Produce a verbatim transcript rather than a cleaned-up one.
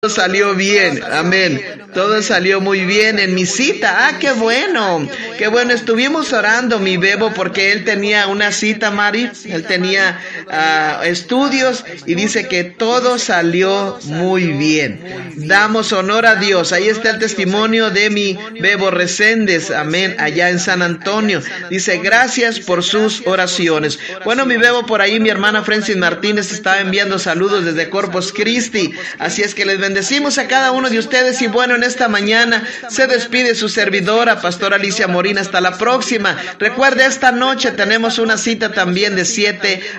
Todo salió bien, amén. Todo salió muy bien en mi cita. Ah, qué bueno, qué bueno. Estuvimos orando, mi Bebo, porque él tenía una cita, Mari. Él tenía uh, estudios y dice que todo salió muy bien. Damos honor a Dios. Ahí está el testimonio de mi Bebo Reséndez, amén, allá en San Antonio. Dice, gracias por sus oraciones. Bueno, mi Bebo, por ahí mi hermana Francis Martínez estaba enviando saludos desde Corpus Christi. Así es que les bendecimos a cada uno de ustedes y bueno, en esta mañana se despide su servidora, Pastora Alicia Morín. Hasta la próxima. Recuerde, esta noche tenemos una cita también de siete